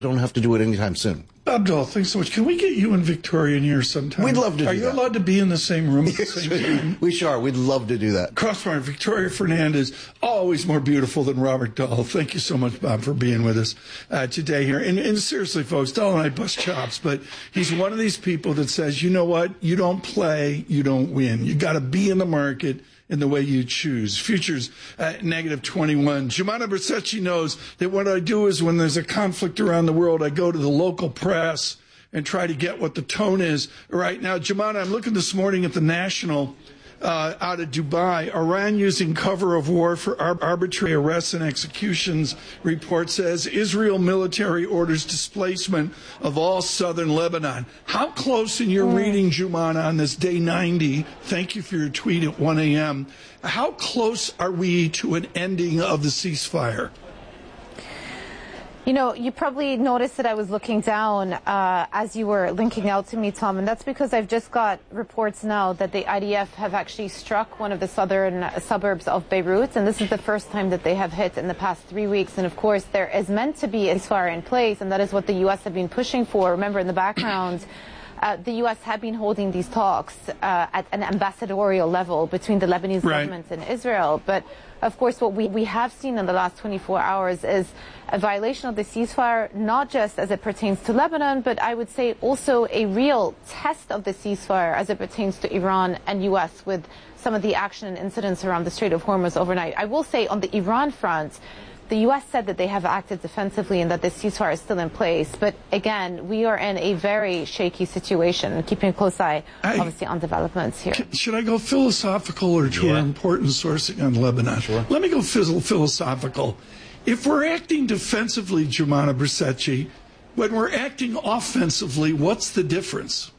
don't have to do it anytime soon. Abdul, thanks so much. Can we get you and Victoria in here sometime? We'd love to do that. Are you allowed to be in the same room at the same time? We sure are. We'd love to do that. Crossfire, Victoria Fernandez, always more beautiful than Robert Dahl. Thank you so much, Bob, for being with us today here. And seriously, folks, Dahl and I bust chops, but he's one of these people that says, you know what? You don't play, you don't win. You got to be in the market in the way you choose. Futures negative 21. Joumanna Bercetche knows that what I do is when there's a conflict around the world, I go to the local press and try to get what the tone is. Right now, Joumanna, I'm looking this morning at the National out of Dubai. Iran using cover of war for arbitrary arrests and executions. Report says Israel military orders displacement of all southern Lebanon. How close in your reading, Joumanna, on this day 90, thank you for your tweet at 1 a.m., how close are we to an ending of the ceasefire? You know, you probably noticed that I was looking down as you were linking out to me, Tom, and that's because I've just got reports now that the IDF have actually struck one of the southern suburbs of Beirut, and this is the first time that they have hit in the past 3 weeks. And of course, there is meant to be a ceasefire in place, and that is what the U.S. have been pushing for. Remember, in the background, the U.S. have been holding these talks at an ambassadorial level between the Lebanese government and Israel. But of course, what we have seen in the last 24 hours is a violation of the ceasefire, not just as it pertains to Lebanon, but I would say also a real test of the ceasefire as it pertains to Iran and U.S. with some of the action and incidents around the Strait of Hormuz overnight. I will say on the Iran front, the U.S. said that they have acted defensively and that the ceasefire is still in place. But again, we are in a very shaky situation, keeping a close eye, obviously, on developments here. Should I go philosophical or to our important sourcing on Lebanon? Sure. Let me go philosophical. If we're acting defensively, Joumanna Bercetche, when we're acting offensively, what's the difference?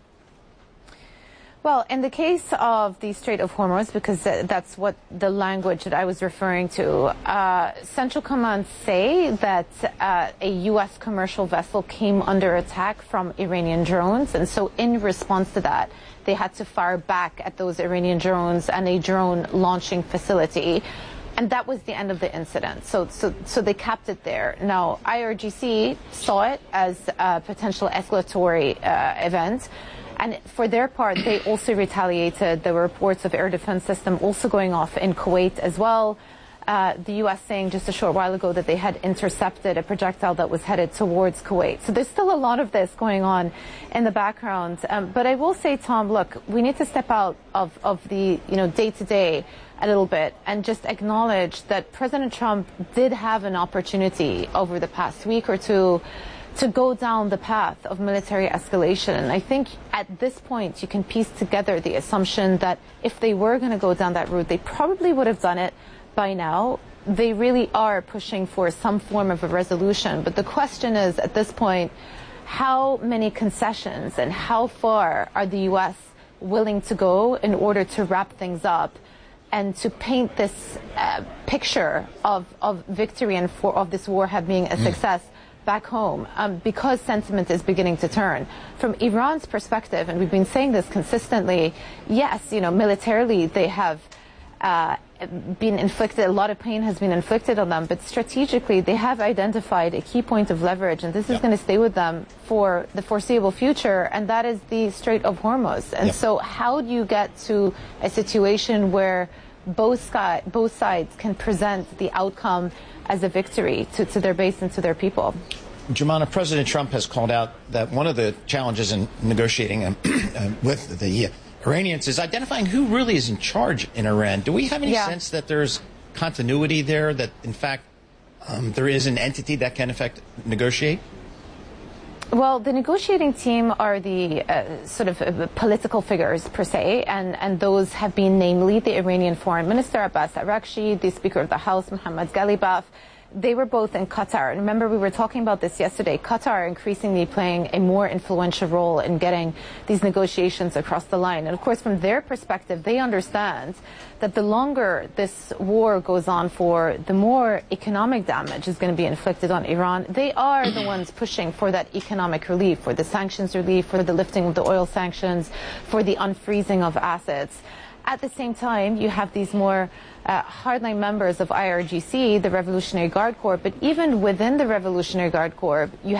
Well, in the case of the Strait of Hormuz, because that's what the language that I was referring to, Central Command say that a U.S. commercial vessel came under attack from Iranian drones. And so in response to that, they had to fire back at those Iranian drones and a drone launching facility. And that was the end of the incident. So they capped it there. Now, IRGC saw it as a potential escalatory event. And for their part, they also retaliated. There were reports of air defense system also going off in Kuwait as well. The U.S. saying just a short while ago that they had intercepted a projectile that was headed towards Kuwait. So there's still a lot of this going on in the background. But I will say, Tom, look, we need to step out of the day-to-day a little bit and just acknowledge that President Trump did have an opportunity over the past week or two to go down the path of military escalation. And I think at this point you can piece together the assumption that if they were going to go down that route, they probably would have done it by now. They really are pushing for some form of a resolution. But the question is, at this point, how many concessions and how far are the U.S. willing to go in order to wrap things up and to paint this picture of victory and of this war being a success back home, because sentiment is beginning to turn. From Iran's perspective, and we've been saying this consistently, yes, militarily they have been inflicted, a lot of pain has been inflicted on them, but strategically they have identified a key point of leverage, and this is going to stay with them for the foreseeable future, and that is the Strait of Hormuz. And so how do you get to a situation where both sides can present the outcome as a victory to their base and to their people? Joumanna, President Trump has called out that one of the challenges in negotiating with the Iranians is identifying who really is in charge in Iran. Do we have any sense that there's continuity there, that in fact there is an entity that can negotiate? Well, the negotiating team are the sort of political figures per se, and those have been namely the Iranian Foreign Minister Abbas Araghchi, the Speaker of the House Mohammad Ghalibaf. They were both in Qatar. And remember, we were talking about this yesterday. Qatar increasingly playing a more influential role in getting these negotiations across the line. And of course, from their perspective, they understand that the longer this war goes on for, the more economic damage is going to be inflicted on Iran. They are the ones pushing for that economic relief, for the sanctions relief, for the lifting of the oil sanctions, for the unfreezing of assets. At the same time, you have these more hardline members of IRGC, the Revolutionary Guard Corps, but even within the Revolutionary Guard Corps, you